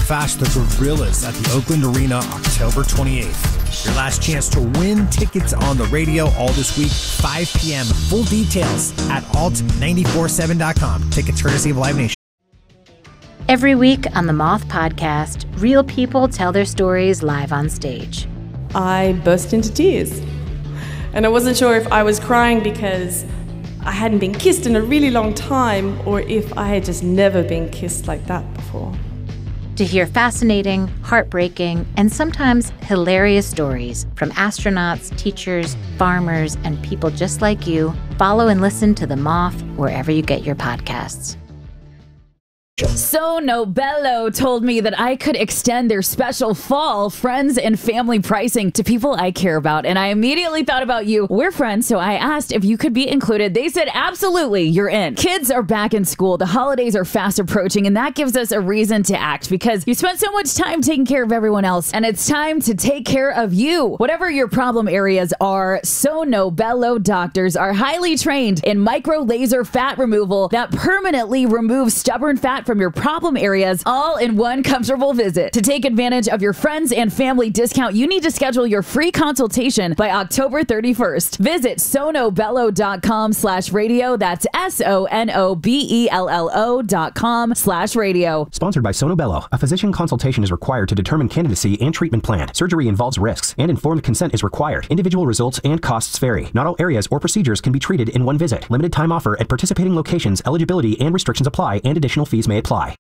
Fast, the Gorillas at the Oakland Arena October 28th. Your last chance to win tickets on the radio all this week, 5 p.m. Full details at alt947.com. Tickets courtesy of Live Nation. Every week on the Moth Podcast, real people tell their stories live on stage. I burst into tears. And I wasn't sure if I was crying because I hadn't been kissed in a really long time or if I had just never been kissed like that before. To hear fascinating, heartbreaking, and sometimes hilarious stories from astronauts, teachers, farmers, and people just like you, follow and listen to The Moth wherever you get your podcasts. Sono Bello told me that I could extend their special fall friends and family pricing to people I care about, and I immediately thought about you. We're friends, so I asked if you could be included. They said, absolutely, you're in. Kids are back in school, the holidays are fast approaching, and that gives us a reason to act because you spent so much time taking care of everyone else, and it's time to take care of you. Whatever your problem areas are, Sono Bello doctors are highly trained in micro laser fat removal that permanently removes stubborn fat from your problem areas, all in one comfortable visit. To take advantage of your friends and family discount, you need to schedule your free consultation by October 31st. Visit sonobello.com/radio. That's sonobello.com/radio. Sponsored by Sono Bello. A physician consultation is required to determine candidacy and treatment plan. Surgery involves risks, and informed consent is required. Individual results and costs vary. Not all areas or procedures can be treated in one visit. Limited time offer at participating locations. Eligibility and restrictions apply, and additional fees may apply.